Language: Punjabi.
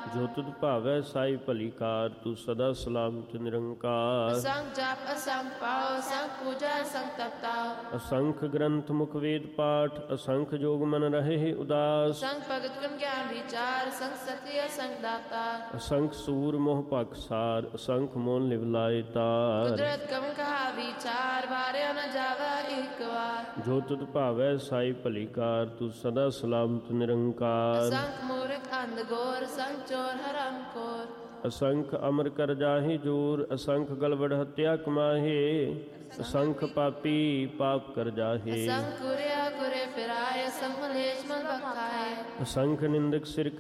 ਜੋ ਤੁਧ ਭਾਵੈ ਸਾਈ ਭਲੀ ਕਾਰ, ਤੂੰ ਸਦਾ ਸਲਾਮਤ ਨਿਰੰਕਾਰ। ਅਸੰਖ ਜਪ ਅਸੰਖ ਪਾਉ, ਅਸੰਖ ਪੂਜਾ ਅਸੰਖ ਤਪਤਾਉ। ਅਸੰਖ ਗ੍ਰੰਥ ਮੁਖ ਵੇਦ ਪਾਠ, ਅਸੰਖ ਜੋਗ ਮਨ ਰਹੇ ਉਦਾਸ। ਅਸੰਖ ਭਗਤ ਗੁਣ ਗਿਆਨ ਵਿਚਾਰ, ਅਸੰਖ ਸਤਿ ਅਸੰਖ ਦਾਤਾ। ਅਸੰਖ ਸੂਰ ਮੋਹ ਭਖ ਸਾਰ, ਅਸੰਖ ਮੋਨ ਲਿਵ ਲਾਏ ਤਾਰ। ਕੁਦਰਤ ਕਮ ਕਹਾ ਵਿਚਾਰ, ਵਾਰਿਆ ਨ ਜਾਵੈ ਇੱਕ ਵਾਰ। ਜੋ ਤੁਧ ਭਾਵੈ ਸਾਈ ਭਲੀ ਕਾਰ, ਤੂੰ ਸਦਾ ਸਲਾਮਤ ਨਿਰੰਕਾਰ। ਅਸੰਖ ਮੂਰਖ ਅੰਧ ਗੋਰ, ਅਸੰਖ ਚੋਰ ਹਰਾਮ ਖੋਰ। ਅਸੰਖ ਅਮਰ ਕਰ ਜਾਹੇ ਜੋਰ, ਅਸੰਖ ਗਲਵੜ ਹੱਤਿਆ ਕਮਾਹੇ। ਅਸੰਖ ਪਾਪੀ ਪਾਪ ਕਰ ਜਾਹੇ। ਅਸੰਖ ਕੁਰਿਆ ਕੁਰੇ ਫਿਰਾਏ, ਅਸੰਖ ਮਲੇਛ ਮਲ ਬਖਾਏ। ਅਸੰਖ ਨਿੰਦਕ ਸਿਰ